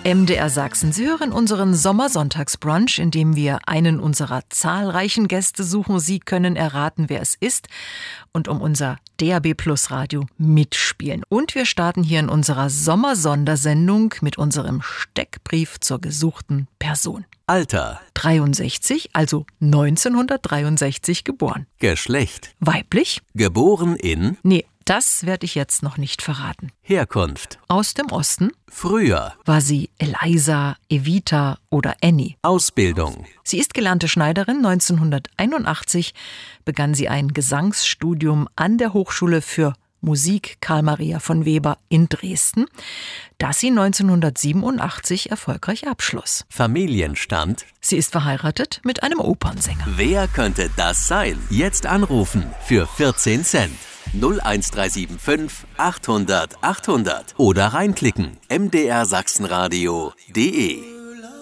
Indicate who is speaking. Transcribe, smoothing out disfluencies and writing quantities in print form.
Speaker 1: MDR Sachsen. Sie hören unseren Sommersonntagsbrunch, in dem wir einen unserer zahlreichen Gäste suchen. Sie können erraten, wer es ist und um unser DAB+ Radio mitspielen. Und wir starten hier in unserer Sommersondersendung mit unserem Steckbrief zur gesuchten Person.
Speaker 2: Alter:
Speaker 1: 63, also 1963 geboren.
Speaker 2: Geschlecht:
Speaker 1: Weiblich?
Speaker 2: Geboren in?
Speaker 1: Nee, das werde ich jetzt noch nicht verraten.
Speaker 2: Herkunft:
Speaker 1: Aus dem Osten?
Speaker 2: Früher:
Speaker 1: War sie Eliza, Evita oder Annie?
Speaker 2: Ausbildung:
Speaker 1: Sie ist gelernte Schneiderin. 1981 begann sie ein Gesangsstudium an der Hochschule für Musik Karl Maria von Weber in Dresden, das sie 1987 erfolgreich abschloss.
Speaker 2: Familienstand:
Speaker 1: Sie ist verheiratet mit einem Opernsänger.
Speaker 2: Wer könnte das sein? Jetzt anrufen für 14 Cent. 01375 800 800 oder reinklicken mdrsachsenradio.de.